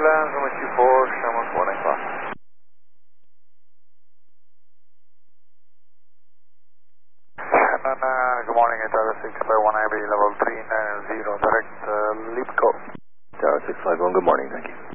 Ambulance, number 24, Sherman 495. Shannon, good morning, Tower 651IB, level 390, direct, lead go. Tower 651, good morning, thank you.